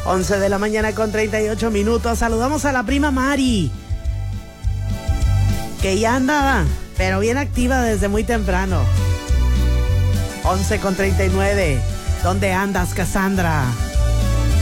11 de la mañana con 38 minutos. Saludamos a la prima Mari, que ya andaba, pero bien activa desde muy temprano. 11 con 39. ¿Dónde andas, Cassandra?